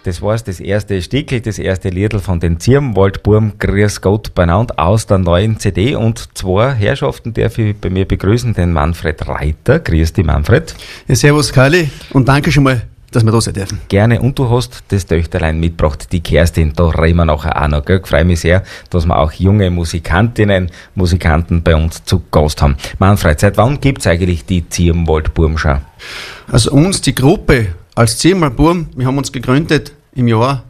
Das war das erste Stickel, das erste Liedl von den Zirmwaldburm, Grüß Gott beieinander, aus der neuen CD. Und zwei Herrschaften darf ich bei mir begrüßen, den Manfred Reiter. Grüß dich, Manfred. Ja, servus, Karli, und danke schon mal, dass wir da sein dürfen. Gerne. Und du hast das Töchterlein mitgebracht, die Kerstin. Da reden wir nachher auch noch. Gell? Ich freue mich sehr, dass wir auch junge Musikanten bei uns zu Gast haben. Manfred, seit wann gibt es eigentlich die Zirmwaldburm schon? Also uns, die Gruppe als Zirmwaldburm, wir haben uns gegründet im Jahr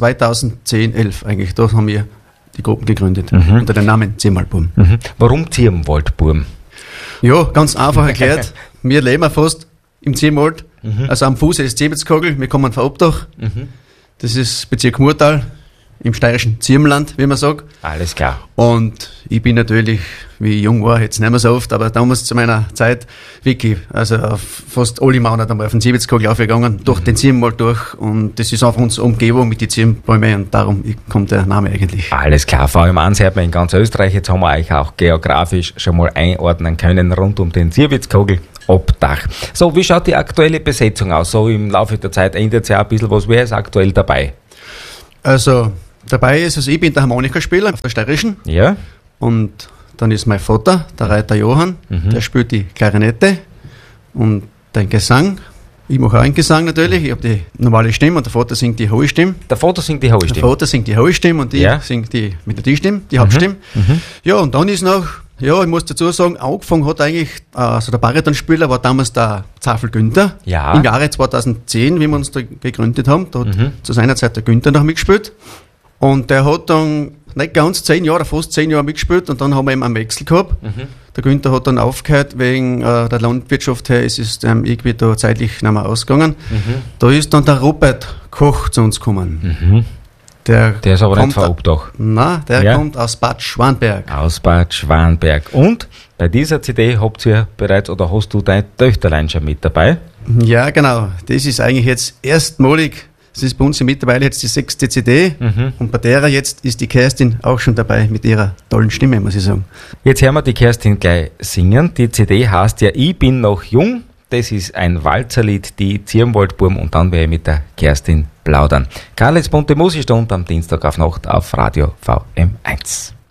2010-11 eigentlich. Da haben wir die Gruppen gegründet, unter dem Namen Zirmwaldburm. Warum Zirmwaldburm? Ja, ganz einfach erklärt. Wir leben fast im Zirmwald, also am Fuße des Zebitzkogel. Wir kommen von Obdach. Das ist Bezirk Murtal im steirischen Zirmland, wie man sagt. Alles klar. Und ich bin natürlich, wie ich jung war, jetzt nicht mehr so oft, aber damals zu meiner Zeit wirklich, also auf fast alle Monate einmal auf den Zebitzkogel aufgegangen, durch den Zirmwald durch, und das ist einfach unsere Umgebung mit den Zirmbäumen, und darum kommt der Name eigentlich. Alles klar, vor allem eins hört man in ganz Österreich, jetzt haben wir euch auch geografisch schon mal einordnen können rund um den Zebitzkogel. Obdach. So, wie schaut die aktuelle Besetzung aus? So im Laufe der Zeit ändert sich auch ein bisschen was. Wer ist aktuell dabei? Also, dabei ist, ich bin der Harmonikaspieler auf der steirischen. Ja. Und dann ist mein Vater, der Reiter Johann, der spielt die Klarinette und den Gesang. Ich mache auch einen Gesang natürlich, ich habe die normale Stimme und der Vater singt die hohe Stimme. Der Vater singt die hohe Stimme? Der Vater singt die hohe Stimme und ich singe die Melodiestimme, die Hauptstimme. Ja, und dann ist noch, ich muss dazu sagen, angefangen hat eigentlich, also der Baritonspieler war damals der Zafel Günther. Ja. Im Jahre 2010, wie wir uns da gegründet haben, da hat zu seiner Zeit der Günther noch mitgespielt. Und der hat dann nicht ganz 10 Jahre, fast 10 Jahre mitgespielt, und dann haben wir eben einen Wechsel gehabt. Der Günther hat dann aufgehört, wegen der Landwirtschaft her, es ist irgendwie da zeitlich nicht mehr ausgegangen. Da ist dann der Robert Koch zu uns gekommen. Der ist aber nicht von Obdach. Nein, der kommt aus Bad Schwanberg. Aus Bad Schwanberg. Und bei dieser CD habt ihr bereits, oder hast du dein Töchterlein schon mit dabei? Ja, genau. Das ist eigentlich jetzt erstmalig. Das ist bei uns mittlerweile jetzt die 6. CD. Und bei derer jetzt ist die Kerstin auch schon dabei mit ihrer tollen Stimme, muss ich sagen. Jetzt hören wir die Kerstin gleich singen. Die CD heißt ja Ich bin noch jung. Das ist ein Walzerlied, die Zirmwaldburm, und dann werde ich mit der Kerstin plaudern. Karls bunte Musikstunde am Dienstag auf Nacht auf Radio VM1.